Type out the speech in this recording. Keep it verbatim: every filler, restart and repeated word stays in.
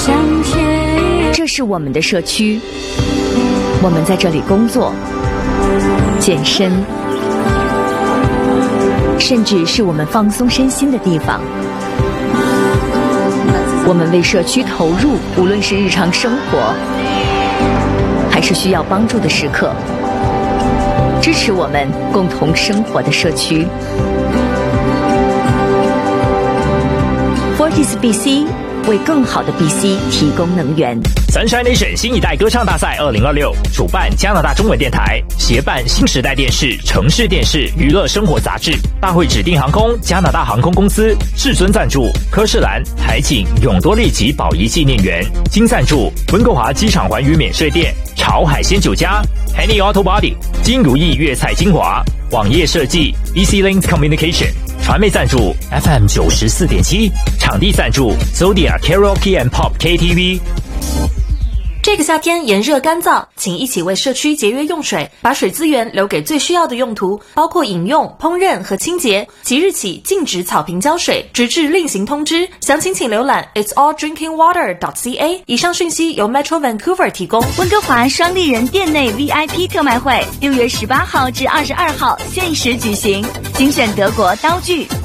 这是我们的社区，我们在这里工作、健身，甚至是我们放松身心的地方。我们为社区投入，无论是日常生活，还是需要帮助的时刻，支持我们共同生活的社区。Fortis B C 为更好的 B C 提供能源。 Sunshine Nation 新一代歌唱大赛二零二六主办加拿大中文电台，协办新时代电视、城市电视、娱乐生活杂志。大会指定航空加拿大航空公司至尊赞助，科士兰、海景、永多利及宝仪纪念园。金赞助温哥华机场环宇免税店、潮海鲜酒家、Henny Auto Body、金如意粤菜精华、网页设计 B C Links Communication。传媒赞助 F M 九十四点七，场地赞助 Zodia Karaoke and Pop K T V。 这个夏天炎热干燥，请一起为社区节约用水，把水资源留给最需要的用途，包括饮用、烹饪和清洁。即日起禁止草坪浇水，直至另行通知。详情请浏览 its all drinking water dot c a。以上讯息由 Metro Vancouver 提供。 温哥华双立人店内 V I P 特卖会，六月十八号至二十二号限时举行，精选德国刀具、